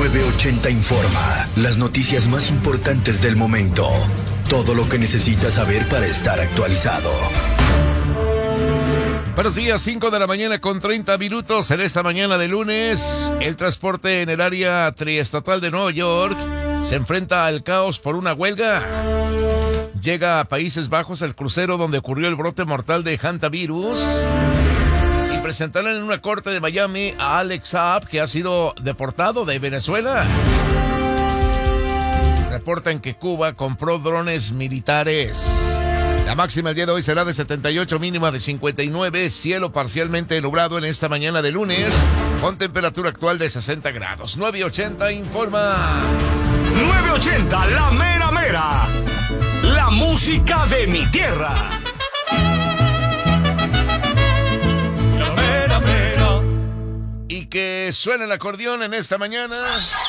980 informa. Las noticias más importantes del momento. Todo lo que necesitas saber para estar actualizado. Buenos días, 5 de la mañana con 30 minutos. En esta mañana de lunes, el transporte en el área triestatal de Nueva York se enfrenta al caos por una huelga. Llega a Países Bajos el crucero donde ocurrió el brote mortal de hantavirus. Y presentarán en una corte de Miami a Alex Saab, que ha sido deportado de Venezuela. Reportan que Cuba compró drones militares. La máxima el día de hoy será de 78, mínima de 59, cielo parcialmente nublado en esta mañana de lunes, con temperatura actual de 60 grados. 980 informa. 980, la mera mera. La música de mi tierra. La mera mera. Y que suene el acordeón en esta mañana.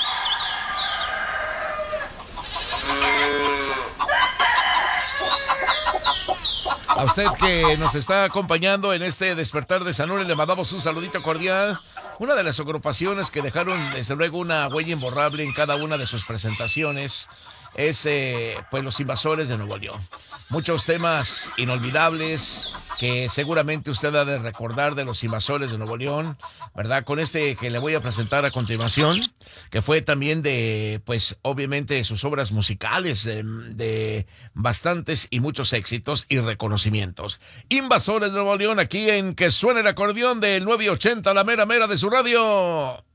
A usted que nos está acompañando en este despertar de San Luis, le mandamos un saludito cordial. Una de las agrupaciones que dejaron desde luego una huella imborrable en cada una de sus presentaciones es pues Los Invasores de Nuevo León. Muchos temas inolvidables que seguramente usted ha de recordar de Los Invasores de Nuevo León, ¿verdad? Con este que le voy a presentar a continuación, que fue también de, pues obviamente sus obras musicales, de bastantes y muchos éxitos y reconocimientos. Invasores de Nuevo León, aquí en Que Suene el Acordeón del 980, la mera mera de su radio.